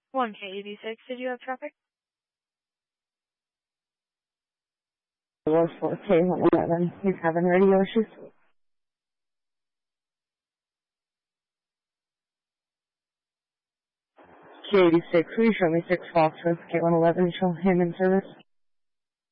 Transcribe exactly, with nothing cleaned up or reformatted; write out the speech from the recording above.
one K eighty-six, did you have traffic? It was for K one eleven. He's having radio issues. K eighty-six, will you show me six Foxtrot, K one eleven, show him in service?